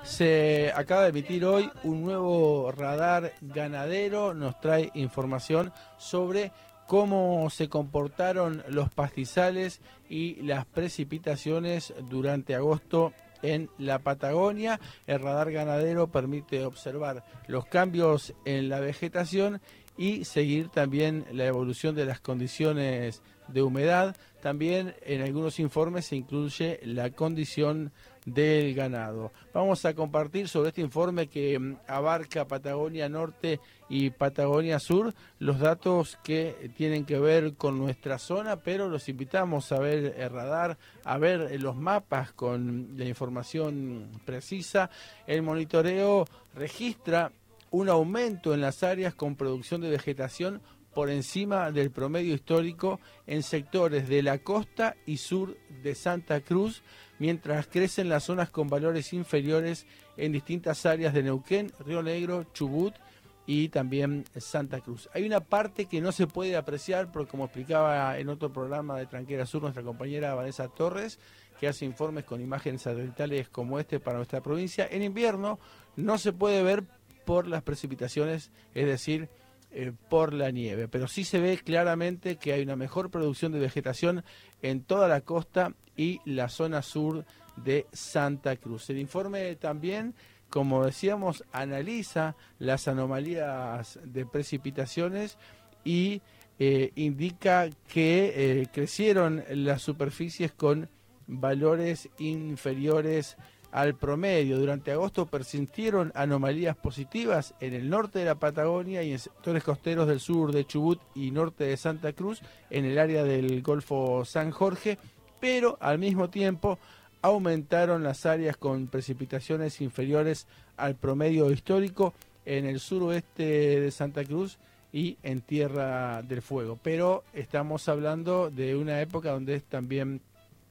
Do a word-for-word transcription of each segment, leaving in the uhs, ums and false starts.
Se acaba de emitir hoy un nuevo radar ganadero, nos trae información sobre cómo se comportaron los pastizales y las precipitaciones durante agosto en la Patagonia. El radar ganadero permite observar los cambios en la vegetación y seguir también la evolución de las condiciones de humedad. También en algunos informes se incluye la condición del ganado. Vamos a compartir sobre este informe que abarca Patagonia Norte y Patagonia Sur los datos que tienen que ver con nuestra zona, pero los invitamos a ver el radar, a ver los mapas con la información precisa. El monitoreo registra un aumento en las áreas con producción de vegetación por encima del promedio histórico en sectores de la costa y sur de Santa Cruz, mientras crecen las zonas con valores inferiores en distintas áreas de Neuquén, Río Negro, Chubut y también Santa Cruz. Hay una parte que no se puede apreciar, porque como explicaba en otro programa de Tranquera Sur nuestra compañera Vanessa Torres, que hace informes con imágenes satelitales como este para nuestra provincia, en invierno no se puede ver por las precipitaciones, es decir, eh, por la nieve, pero sí se ve claramente que hay una mejor producción de vegetación en toda la costa y la zona sur de Santa Cruz. El informe también, como decíamos, analiza las anomalías de precipitaciones y eh, indica que eh, crecieron las superficies con valores inferiores al promedio. Durante agosto persistieron anomalías positivas en el norte de la Patagonia y en sectores costeros del sur de Chubut y norte de Santa Cruz, en el área del Golfo San Jorge, pero al mismo tiempo aumentaron las áreas con precipitaciones inferiores al promedio histórico en el suroeste de Santa Cruz y en Tierra del Fuego. Pero estamos hablando de una época donde es también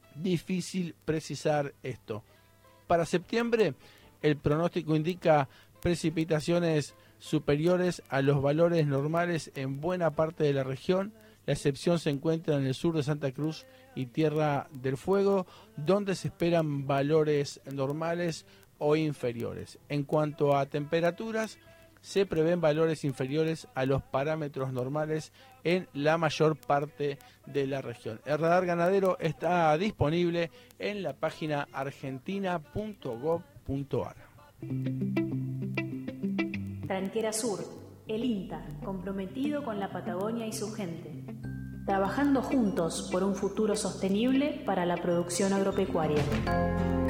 difícil precisar esto. Para septiembre, el pronóstico indica precipitaciones superiores a los valores normales en buena parte de la región. La excepción se encuentra en el sur de Santa Cruz y Tierra del Fuego, donde se esperan valores normales o inferiores. En cuanto a temperaturas, se prevén valores inferiores a los parámetros normales en la mayor parte de la región. El radar ganadero está disponible en la página argentina punto gob punto ar. Tranquera Sur, el INTA, comprometido con la Patagonia y su gente, trabajando juntos por un futuro sostenible para la producción agropecuaria.